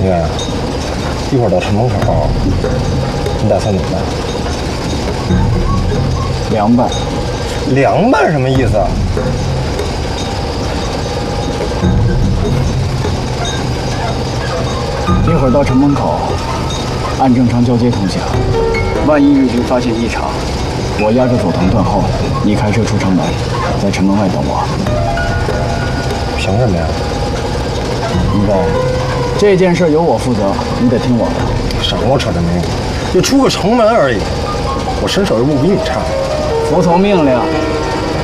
你看，一会儿到城门口，你打算怎么办？ 凉拌。 凉拌什么意思啊？ 一会儿到城门口，按正常交接通行。万一日军发现异常，我压着佐藤断后，你开车出城门，在城门外等我。 凭什么呀？ 应该，这件事由我负责，你得听我的。 少跟我扯这没用，就出个城门而已，我身手又不比你差。 服从命令。